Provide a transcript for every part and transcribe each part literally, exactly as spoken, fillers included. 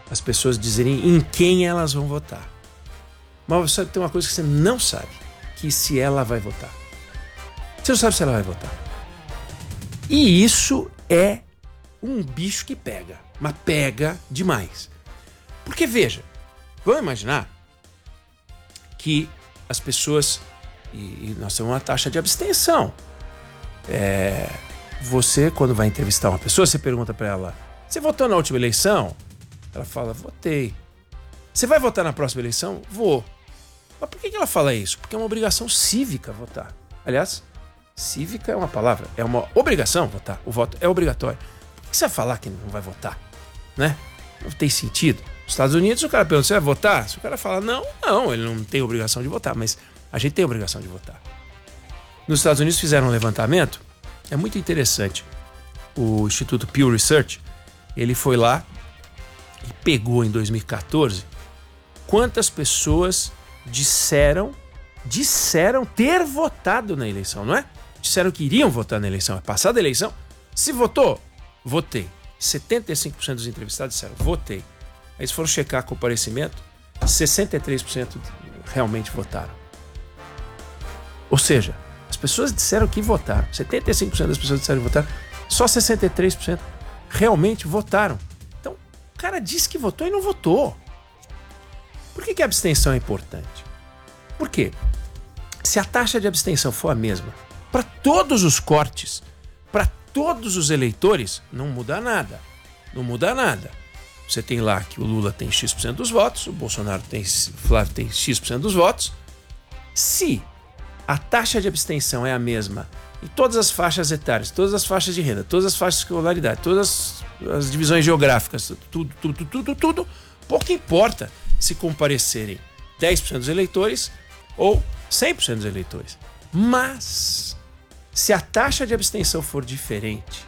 as pessoas dizerem em quem elas vão votar. Mas você tem uma coisa que você não sabe, que se ela vai votar. Você não sabe se ela vai votar. E isso é um bicho que pega, mas pega demais. Porque veja, vamos imaginar que as pessoas, e, e nós temos uma taxa de abstenção. É, você, quando vai entrevistar uma pessoa, você pergunta para ela, você votou na última eleição? Ela fala, votei. Você vai votar na próxima eleição? Vou. Mas por que ela fala isso? Porque é uma obrigação cívica votar. Aliás, cívica é uma palavra, é uma obrigação votar. O voto é obrigatório. Por que você vai falar que não vai votar? Né? Não tem sentido. Nos Estados Unidos, o cara pergunta, você vai votar? Se o cara fala, não, não, ele não tem obrigação de votar, mas a gente tem obrigação de votar. Nos Estados Unidos fizeram um levantamento, é muito interessante. O Instituto Pew Research, ele foi lá e pegou em dois mil e quatorze quantas pessoas disseram, disseram ter votado na eleição, não é? Disseram que iriam votar na eleição. É passada a eleição. Se votou, votei. setenta e cinco por cento dos entrevistados disseram, votei. Aí eles foram checar comparecimento, sessenta e três por cento realmente votaram. Ou seja, as pessoas disseram que votaram. setenta e cinco por cento das pessoas disseram que votaram. Só sessenta e três por cento realmente votaram. Então, o cara disse que votou e não votou. Por que que a abstenção é importante? Por quê? Se a taxa de abstenção for a mesma para todos os cortes, para todos os eleitores, não muda nada. Não muda nada. Você tem lá que o Lula tem X por cento dos votos, o Bolsonaro tem, o Flávio tem X por cento dos votos. Se a taxa de abstenção é a mesma em todas as faixas etárias, todas as faixas de renda, todas as faixas de escolaridade, todas as, as divisões geográficas, tudo, tudo, tudo, tudo, pouco importa se comparecerem dez por cento dos eleitores ou cem por cento dos eleitores. Mas, se a taxa de abstenção for diferente,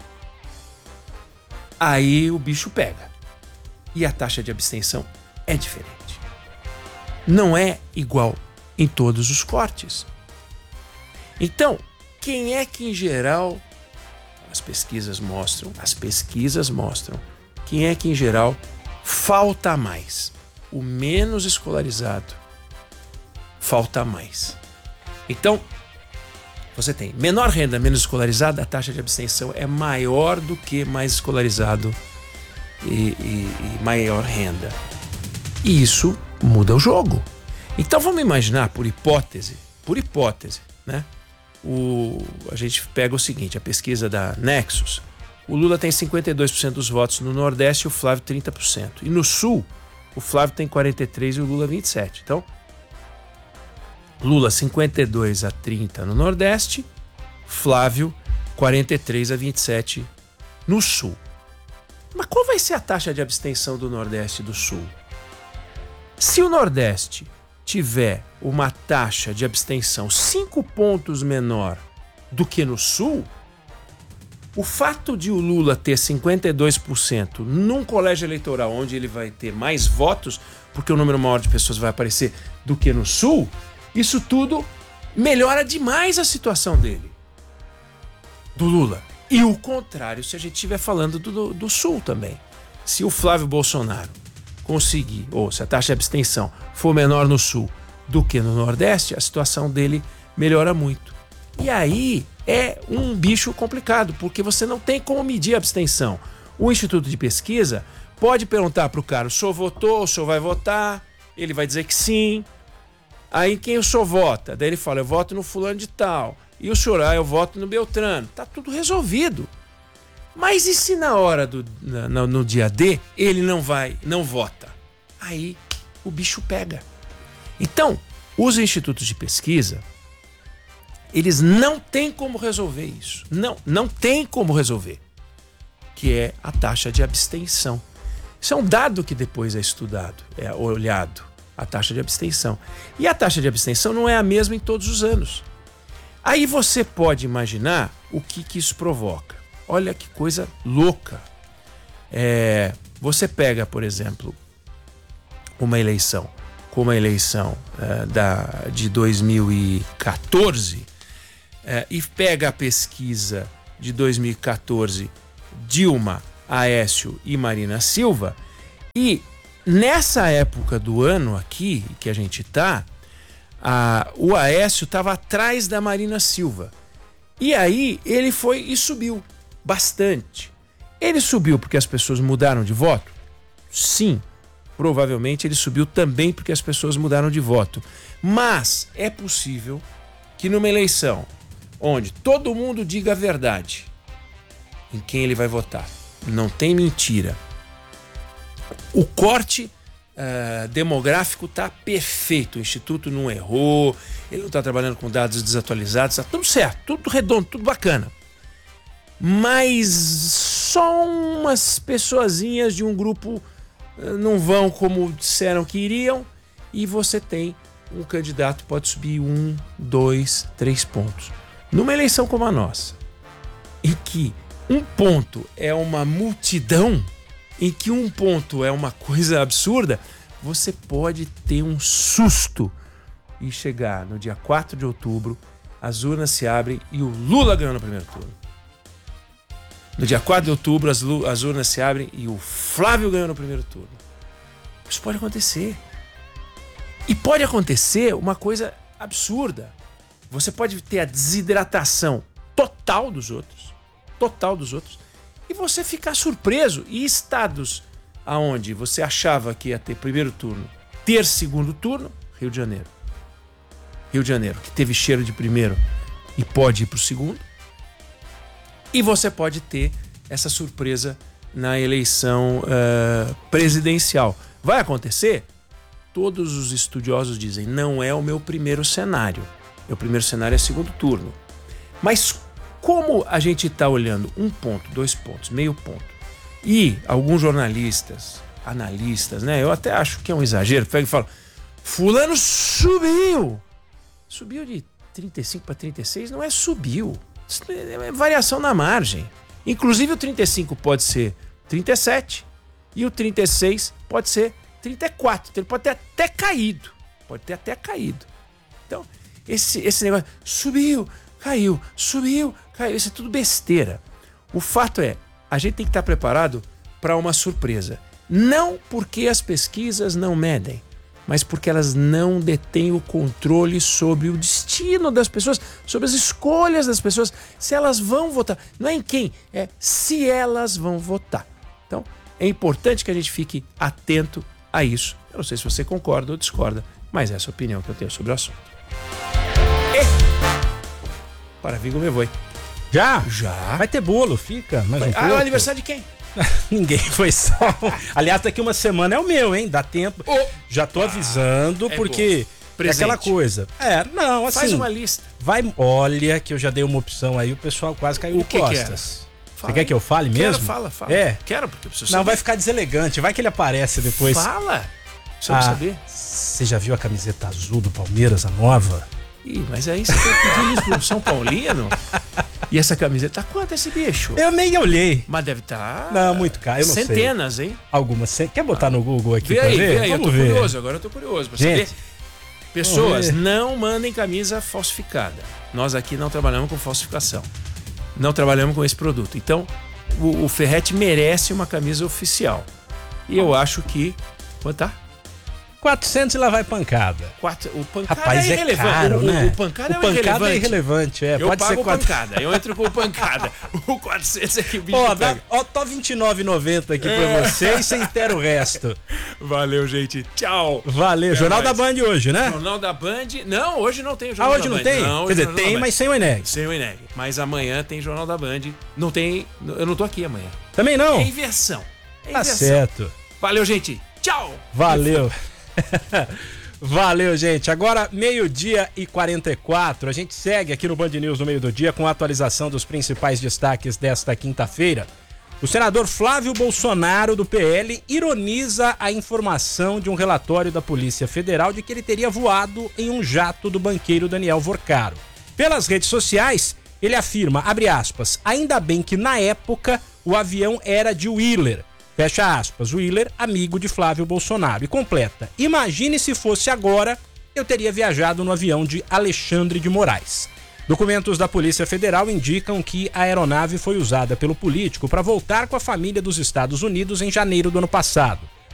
aí o bicho pega. E a taxa de abstenção é diferente. Não é igual em todos os cortes. Então, quem é que em geral, as pesquisas mostram, as pesquisas mostram, quem é que em geral falta mais? O menos escolarizado falta mais. Então, você tem menor renda, menos escolarizado, a taxa de abstenção é maior do que mais escolarizado e, e, e maior renda. E isso muda o jogo. Então vamos imaginar, por hipótese, por hipótese, né? O, a gente pega o seguinte, a pesquisa da Nexus, o Lula tem cinquenta e dois por cento dos votos no Nordeste e o Flávio trinta por cento. E no Sul, o Flávio tem quarenta e três por cento e o Lula vinte e sete por cento. Então, Lula cinquenta e dois a trinta no Nordeste, Flávio quarenta e três a vinte e sete no Sul. Mas qual vai ser a taxa de abstenção do Nordeste e do Sul? Se o Nordeste tiver uma taxa de abstenção cinco pontos menor do que no Sul, o fato de o Lula ter cinquenta e dois por cento num colégio eleitoral onde ele vai ter mais votos, porque o número maior de pessoas vai aparecer do que no Sul, isso tudo melhora demais a situação dele, do Lula. E o contrário, se a gente estiver falando do, do, do Sul também. Se o Flávio Bolsonaro conseguir, ou se a taxa de abstenção for menor no Sul do que no Nordeste, a situação dele melhora muito. E aí é um bicho complicado, porque você não tem como medir a abstenção. O Instituto de Pesquisa pode perguntar para o cara, o senhor votou, o senhor vai votar? Ele vai dizer que sim. Aí quem o senhor vota? Daí ele fala, eu voto no fulano de tal. E o senhor, ah, eu voto no Beltrano. Tá tudo resolvido. Mas e se na hora do no, no dia D ele não vai, não vota? Aí o bicho pega. Então, os institutos de pesquisa, eles não têm como resolver isso. Não, não tem como resolver. Que é a taxa de abstenção. Isso é um dado que depois é estudado, é olhado, a taxa de abstenção. E a taxa de abstenção não é a mesma em todos os anos. Aí você pode imaginar o que, que isso provoca. Olha que coisa louca. É, você pega, por exemplo, uma eleição, como a eleição é, da, de dois mil e quatorze, é, e pega a pesquisa de dois mil e quatorze, Dilma, Aécio e Marina Silva, e nessa época do ano aqui, que a gente tá, a, o Aécio estava atrás da Marina Silva. E aí ele foi e subiu bastante. Ele subiu porque as pessoas mudaram de voto? Sim. Provavelmente ele subiu também porque as pessoas mudaram de voto. Mas é possível que numa eleição onde todo mundo diga a verdade em quem ele vai votar, não tem mentira, o corte uh, demográfico está perfeito, o Instituto não errou, ele não está trabalhando com dados desatualizados, está tudo certo, tudo redondo, tudo bacana. Mas só umas pessoazinhas de um grupo uh, não vão como disseram que iriam, e você tem um candidato que pode subir um, dois, três pontos. Numa eleição como a nossa, em que um ponto é uma multidão, em que um ponto é uma coisa absurda, você pode ter um susto e chegar no dia quatro de outubro, as urnas se abrem e o Lula ganhou no primeiro turno. No dia quatro de outubro, as, as urnas se abrem e o Flávio ganhou no primeiro turno. Isso pode acontecer. E pode acontecer uma coisa absurda. Você pode ter a desidratação total dos outros, total dos outros, e você ficar surpreso. E estados aonde você achava que ia ter primeiro turno, ter segundo turno, Rio de Janeiro. Rio de Janeiro, que teve cheiro de primeiro e pode ir para o segundo. E você pode ter essa surpresa na eleição uh, presidencial. Vai acontecer? Todos os estudiosos dizem, não é o meu primeiro cenário. Meu primeiro cenário é segundo turno. Mas como a gente está olhando um ponto, dois pontos, meio ponto, e alguns jornalistas, analistas, né? Eu até acho que é um exagero, pega e fala, fulano subiu. Subiu de trinta e cinco para trinta e seis, não é subiu. Isso é variação na margem. Inclusive o trinta e cinco pode ser trinta e sete e o trinta e seis pode ser trinta e quatro. Então ele pode ter até caído. Pode ter até caído. Então, esse, esse negócio, subiu, caiu, subiu, caiu, isso é tudo besteira. O fato é, a gente tem que estar preparado para uma surpresa. Não porque as pesquisas não medem, mas porque elas não detêm o controle sobre o destino das pessoas, sobre as escolhas das pessoas, se elas vão votar. Não é em quem, é se elas vão votar. Então, é importante que a gente fique atento a isso. Eu não sei se você concorda ou discorda, mas essa é a opinião que eu tenho sobre o assunto. E... Para Vigo me voe. Já? Já. Vai ter bolo, fica. Mais um ah, é o aniversário de quem? Ninguém, foi só. Aliás, daqui uma semana é o meu, hein? Dá tempo. Oh. Já tô avisando, ah, é porque é aquela coisa. É, não, assim. Faz uma lista. Vai, olha, que eu já dei uma opção aí, o pessoal quase caiu de costas. Você quer que eu fale mesmo? Quero, fala, fala. É. Quero, porque eu preciso Não, saber. vai ficar deselegante. Vai que ele aparece depois. Fala. Preciso ah, saber. Você já viu a camiseta azul do Palmeiras, a nova? Ih, mas aí você tem que pedir isso pro São Paulino. E essa camiseta, tá quanto esse bicho? Eu nem olhei. Mas deve estar... Tá... Não, muito caro, eu não Centenas, sei. Centenas, hein? Algumas. Quer botar no Google aqui vê pra aí, ver? Vê aí, Vamos eu tô ver. curioso, agora eu tô curioso pra Gente, saber. Pessoas, não mandem camisa falsificada. Nós aqui não trabalhamos com falsificação. Não trabalhamos com esse produto. Então, o, o Ferretti merece uma camisa oficial. E eu acho que... Quanto tá? quatrocentos e lá vai pancada. Quatro, o pancada Rapaz, é irrelevante. É caro, o, né? O, o pancada, o é, pancada irrelevante. é irrelevante. É. Eu Pode pago ser quatro... pancada, eu entro com o pancada. O quatrocentos é que o bicho Ó, pega. dá, ó, tô vinte e nove reais e noventa centavos aqui é. pra você e você inteira o resto. Valeu, gente. Tchau. Valeu. É Jornal mais. Da Band hoje, né? Jornal da Band. Não, hoje não tem o Jornal ah, hoje da não Band. Tem? Não, Quer dizer, tem, mas sem o Eneg. Sem o Eneg. Mas amanhã tem Jornal da Band. Não tem... Eu não tô aqui amanhã. Também não? É inversão. É tá inversão. Certo. Valeu, gente. Tchau. Valeu. Valeu, gente. Agora, meio-dia e quarenta e quatro. A gente segue aqui no Band News no meio do dia com a atualização dos principais destaques desta quinta-feira. O senador Flávio Bolsonaro, do P L, ironiza a informação de um relatório da Polícia Federal de que ele teria voado em um jato do banqueiro Daniel Vorcaro. Pelas redes sociais, ele afirma, abre aspas, ainda bem que na época o avião era de Wheeler. Fecha aspas, Wheeler, amigo de Flávio Bolsonaro. E completa, imagine se fosse agora, eu teria viajado no avião de Alexandre de Moraes. Documentos da Polícia Federal indicam que a aeronave foi usada pelo político para voltar com a família dos Estados Unidos em janeiro do ano passado.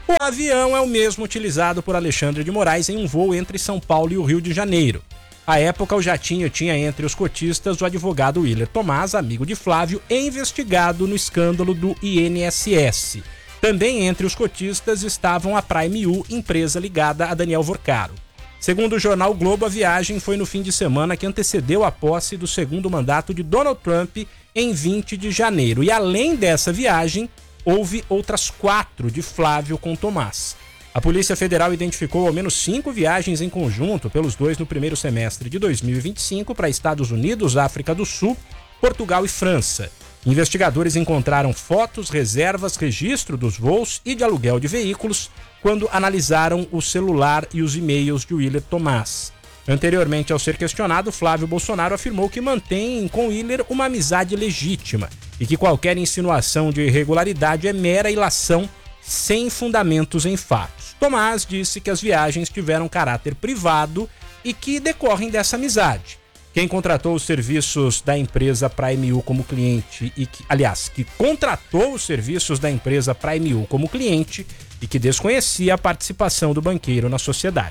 O avião é o mesmo utilizado por Alexandre de Moraes em um voo entre São Paulo e o Rio de Janeiro. À época, o jatinho tinha entre os cotistas o advogado Willer Tomás, amigo de Flávio, e investigado no escândalo do I N S S. Também entre os cotistas estavam a Prime U, empresa ligada a Daniel Vorcaro. Segundo o jornal Globo, a viagem foi no fim de semana que antecedeu a posse do segundo mandato de Donald Trump em vinte de janeiro. E além dessa viagem, houve outras quatro de Flávio com Tomás. A Polícia Federal identificou ao menos cinco viagens em conjunto pelos dois no primeiro semestre de dois mil e vinte e cinco para Estados Unidos, África do Sul, Portugal e França. Investigadores encontraram fotos, reservas, registro dos voos e de aluguel de veículos quando analisaram o celular e os e-mails de Willer Tomás. Anteriormente, ao ser questionado, Flávio Bolsonaro afirmou que mantém com Willer uma amizade legítima e que qualquer insinuação de irregularidade é mera ilação sem fundamentos em fatos. Tomás disse que as viagens tiveram caráter privado e que decorrem dessa amizade. Quem contratou os serviços da empresa Prime U como cliente e que, aliás, que contratou os serviços da empresa Prime U como cliente e que desconhecia a participação do banqueiro na sociedade.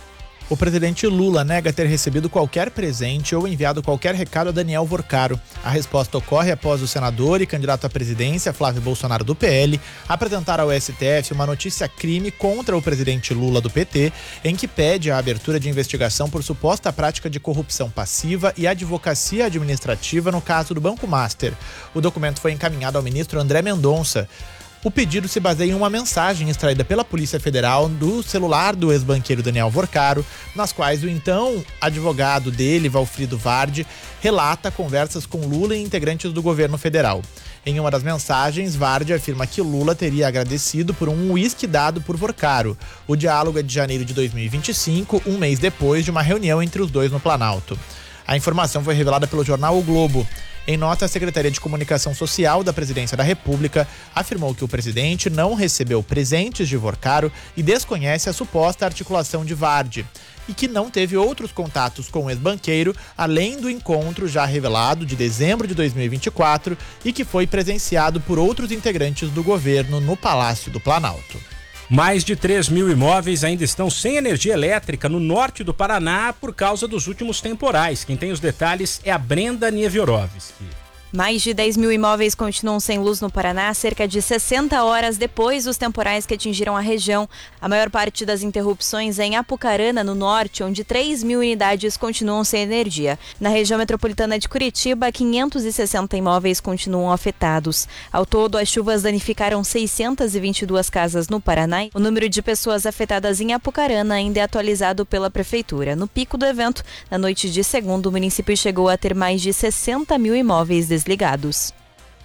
O presidente Lula nega ter recebido qualquer presente ou enviado qualquer recado a Daniel Vorcaro. A resposta ocorre após o senador e candidato à presidência, Flávio Bolsonaro, do P L, apresentar ao S T F uma notícia-crime contra o presidente Lula, do P T, em que pede a abertura de investigação por suposta prática de corrupção passiva e advocacia administrativa no caso do Banco Master. O documento foi encaminhado ao ministro André Mendonça. O pedido se baseia em uma mensagem extraída pela Polícia Federal do celular do ex-banqueiro Daniel Vorcaro, nas quais o então advogado dele, Valfrido Vardi, relata conversas com Lula e integrantes do governo federal. Em uma das mensagens, Vardi afirma que Lula teria agradecido por um uísque dado por Vorcaro. O diálogo é de janeiro de dois mil e vinte e cinco, um mês depois de uma reunião entre os dois no Planalto. A informação foi revelada pelo jornal O Globo. Em nota, a Secretaria de Comunicação Social da Presidência da República afirmou que o presidente não recebeu presentes de Vorcaro e desconhece a suposta articulação de Vardi, e que não teve outros contatos com o ex-banqueiro, além do encontro já revelado de dezembro de dois mil e vinte e quatro e que foi presenciado por outros integrantes do governo no Palácio do Planalto. Mais de três mil imóveis ainda estão sem energia elétrica no norte do Paraná por causa dos últimos temporais. Quem tem os detalhes é a Brenda Nieviorovski. Mais de dez mil imóveis continuam sem luz no Paraná, cerca de sessenta horas depois dos temporais que atingiram a região. A maior parte das interrupções é em Apucarana, no norte, onde três mil unidades continuam sem energia. Na região metropolitana de Curitiba, quinhentos e sessenta imóveis continuam afetados. Ao todo, as chuvas danificaram seiscentas e vinte e duas casas no Paraná. O número de pessoas afetadas em Apucarana ainda é atualizado pela Prefeitura. No pico do evento, na noite de segunda, o município chegou a ter mais de sessenta mil imóveis desligados. Desligados.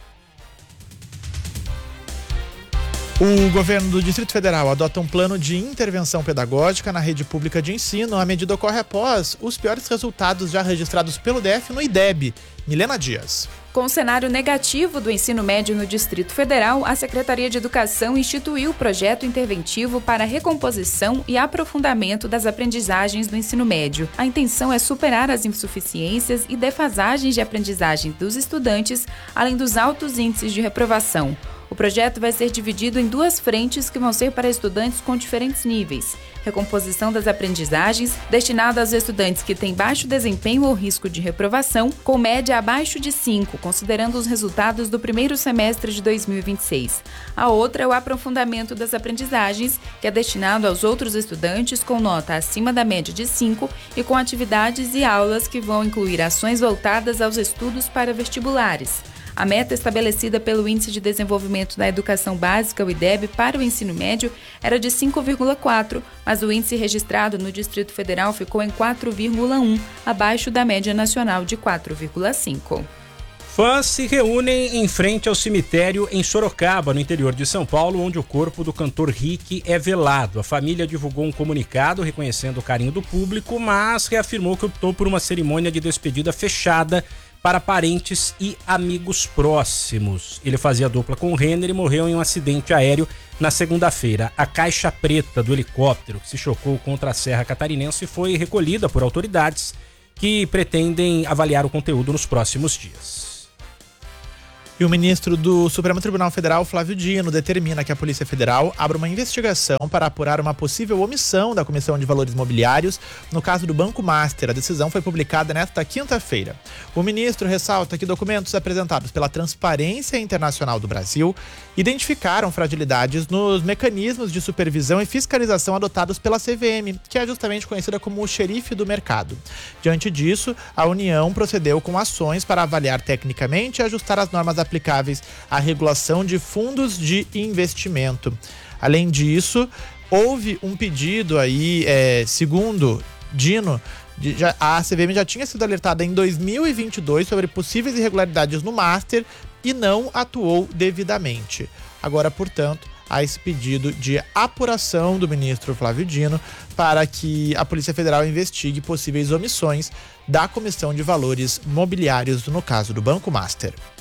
O governo do Distrito Federal adota um plano de intervenção pedagógica na rede pública de ensino. A medida ocorre após os piores resultados já registrados pelo D F no I D E B. Milena Dias. Com o cenário negativo do ensino médio no Distrito Federal, a Secretaria de Educação instituiu o projeto interventivo para a recomposição e aprofundamento das aprendizagens do ensino médio. A intenção é superar as insuficiências e defasagens de aprendizagem dos estudantes, além dos altos índices de reprovação. O projeto vai ser dividido em duas frentes que vão ser para estudantes com diferentes níveis. Recomposição das aprendizagens, destinada aos estudantes que têm baixo desempenho ou risco de reprovação, com média abaixo de cinco, considerando os resultados do primeiro semestre de dois mil e vinte e seis. A outra é o aprofundamento das aprendizagens, que é destinado aos outros estudantes com nota acima da média de cinco e com atividades e aulas que vão incluir ações voltadas aos estudos para vestibulares. A meta estabelecida pelo Índice de Desenvolvimento da Educação Básica, o I D E B, para o ensino médio era de cinco vírgula quatro, mas o índice registrado no Distrito Federal ficou em quatro vírgula um, abaixo da média nacional de quatro vírgula cinco. Fãs se reúnem em frente ao cemitério em Sorocaba, no interior de São Paulo, onde o corpo do cantor Rick é velado. A família divulgou um comunicado reconhecendo o carinho do público, mas reafirmou que optou por uma cerimônia de despedida fechada para parentes e amigos próximos. Ele fazia dupla com o Renner e morreu em um acidente aéreo na segunda-feira. A caixa preta do helicóptero que se chocou contra a Serra Catarinense foi recolhida por autoridades que pretendem avaliar o conteúdo nos próximos dias. E o ministro do Supremo Tribunal Federal, Flávio Dino, determina que a Polícia Federal abra uma investigação para apurar uma possível omissão da Comissão de Valores Mobiliários no caso do Banco Master. A decisão foi publicada nesta quinta-feira. O ministro ressalta que documentos apresentados pela Transparência Internacional do Brasil identificaram fragilidades nos mecanismos de supervisão e fiscalização adotados pela C V M, que é justamente conhecida como o xerife do mercado. Diante disso, a União procedeu com ações para avaliar tecnicamente e ajustar as normas aplicáveis à regulação de fundos de investimento. Além disso, houve um pedido aí, é, segundo Dino, de, já, a C V M já tinha sido alertada em dois mil e vinte e dois sobre possíveis irregularidades no Master e não atuou devidamente. Agora, portanto, há esse pedido de apuração do ministro Flávio Dino para que a Polícia Federal investigue possíveis omissões da Comissão de Valores Mobiliários no caso do Banco Master.